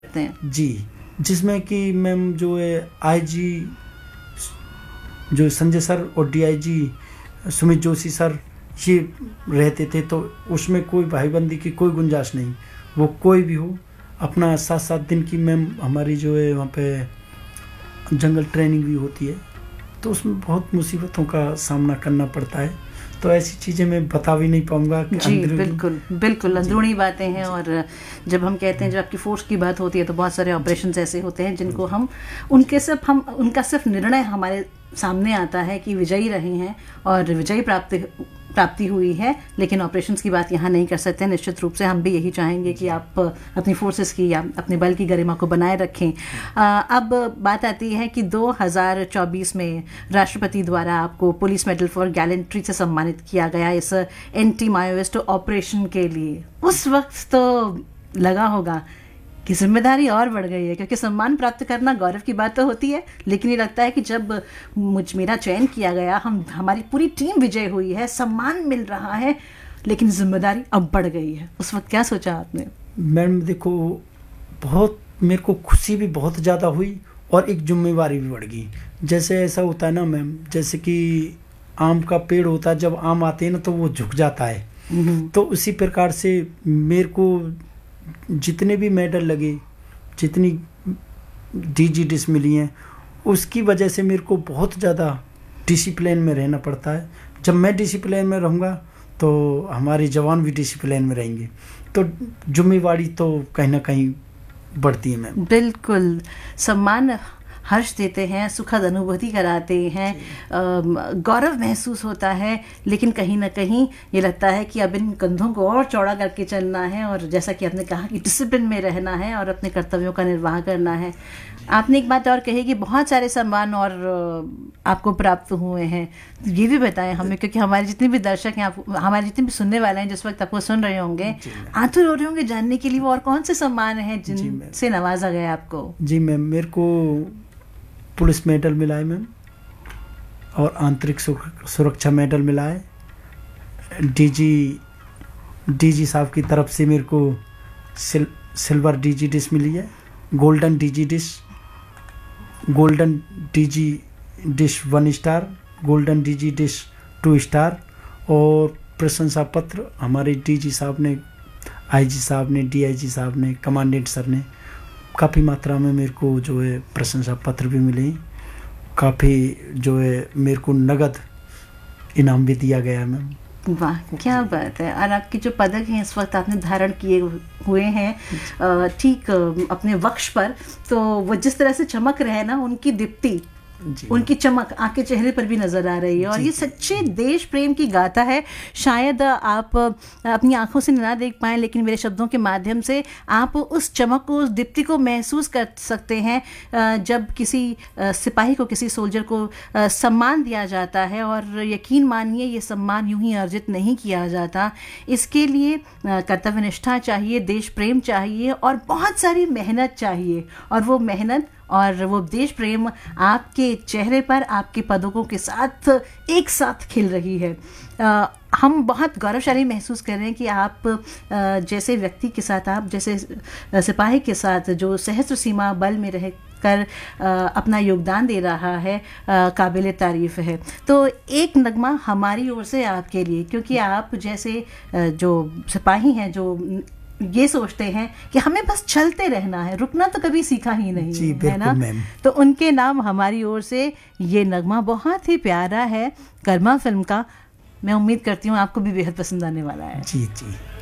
करते हैं जी, जिसमें कि मैम जो है आईजी जो संजय सर और डीआईजी सुमित जोशी सर ये रहते थे, तो उसमें कोई भाईबंदी की कोई गुंजाइश नहीं। वो कोई भी हो, अपना 7-7 दिन की मैम हमारी जो है वहाँ पे जंगल ट्रेनिंग भी होती है, तो उसमें बहुत मुसीबतों का सामना करना पड़ता है। तो ऐसी चीज़ें मैं बता भी नहीं पाऊँगा कि जी बिल्कुल बिल्कुल अंदरूनी बातें हैं। और जब हम कहते हैं, जब आपकी फोर्स की बात होती है, तो बहुत सारे ऑपरेशंस ऐसे होते हैं जिनको हम उनका सिर्फ निर्णय हमारे सामने आता है कि विजयी रहे हैं और विजयी प्राप्ति हुई है, लेकिन ऑपरेशंस की बात यहाँ नहीं कर सकते। निश्चित रूप से हम भी यही चाहेंगे कि आप अपनी फोर्सेस की या अपने बल की गरिमा को बनाए रखें। अब बात आती है कि 2024 में राष्ट्रपति द्वारा आपको पुलिस मेडल फॉर गैलेंट्री से सम्मानित किया गया इस एंटी माओइस्ट ऑपरेशन के लिए। उस वक्त तो लगा होगा कि जिम्मेदारी और बढ़ गई है, क्योंकि सम्मान प्राप्त करना गौरव की बात तो होती है, लेकिन ये लगता है कि जब मेरा चयन किया गया, हमारी पूरी टीम विजय हुई है, सम्मान मिल रहा है, लेकिन जिम्मेदारी अब बढ़ गई है। उस वक्त क्या सोचा आपने? मैम देखो, बहुत मेरे को खुशी भी बहुत ज़्यादा हुई और एक जिम्मेवारी भी बढ़ गई। जैसे ऐसा होता है ना मैम, जैसे कि आम का पेड़ होता है, जब आम आते हैं ना तो वो झुक जाता है, तो उसी प्रकार से मेरे को जितने भी मेडल लगे, जितनी डीजी डिश मिली हैं, उसकी वजह से मेरे को बहुत ज़्यादा डिसिप्लिन में रहना पड़ता है। जब मैं डिसिप्लिन में रहूँगा तो हमारे जवान भी डिसिप्लिन में रहेंगे, तो जिम्मेवारी तो कहीं ना कहीं बढ़ती है मैम। बिल्कुल, सम्मान हर्ष देते हैं, सुखद अनुभूति कराते हैं, गौरव महसूस होता है, लेकिन कहीं ना कहीं ये लगता है कि अब इन कंधों को और चौड़ा करके चलना है, और जैसा कि आपने कहा कि डिसिप्लिन में रहना है और अपने कर्तव्यों का निर्वाह करना है। आपने एक बात और कही कि बहुत सारे सम्मान और आपको प्राप्त हुए हैं, ये भी बताएं हमें, क्योंकि हमारे जितने भी दर्शक हैं, हमारे जितने भी सुनने वाले हैं जिस वक्त आपको सुन रहे होंगे, आतुर हो रहे होंगे जानने के लिए वो और कौन से सम्मान हैं जिनसे नवाजा गया आपको। जी मैम, मेरे को पुलिस मेडल मिला है मैम, और आंतरिक सुरक्षा मेडल मिला है। डीजी साहब की तरफ से मेरे को सिल्वर डीजी डिश मिली है, golden DG dish 1 star, golden DG dish 2 star, और प्रशंसा पत्र हमारे डीजी साहब ने, आईजी साहब ने, डीआईजी साहब ने, कमांडेंट सर ने काफ़ी मात्रा में मेरे को जो है प्रशंसा पत्र भी मिले। काफ़ी जो है मेरे को नगद इनाम भी दिया गया मैम। वाह, क्या बात है। और आपके जो पदक हैं इस वक्त आपने धारण किए हुए हैं ठीक अपने वक्ष पर, तो वो जिस तरह से चमक रहे हैं ना, उनकी दीप्ति, उनकी चमक आपके चेहरे पर भी नजर आ रही है, और ये सच्चे देश प्रेम की गाथा है। शायद आप अपनी आंखों से ना देख पाएं, लेकिन मेरे शब्दों के माध्यम से आप उस चमक को, उस दीप्ति को महसूस कर सकते हैं जब किसी सिपाही को, किसी सोल्जर को सम्मान दिया जाता है। और यकीन मानिए, ये सम्मान यूं ही अर्जित नहीं किया जाता, इसके लिए कर्तव्यनिष्ठा चाहिए, देश प्रेम चाहिए और बहुत सारी मेहनत चाहिए। और वो मेहनत और वो देश प्रेम आपके चेहरे पर, आपके पदकों के साथ एक साथ खिल रही है। हम बहुत गौरवशाली महसूस कर रहे हैं कि आप जैसे व्यक्ति के साथ, आप जैसे सिपाही के साथ जो सहस्त्र सीमा बल में रह कर अपना योगदान दे रहा है, काबिल तारीफ है। तो एक नगमा हमारी ओर से आपके लिए, क्योंकि आप जैसे जो सिपाही हैं, जो ये सोचते हैं कि हमें बस चलते रहना है, रुकना तो कभी सीखा ही नहीं है ना, तो उनके नाम हमारी ओर से ये नगमा बहुत ही प्यारा है, कर्मा फिल्म का। मैं उम्मीद करती हूँ आपको भी बेहद पसंद आने वाला है। जी जी।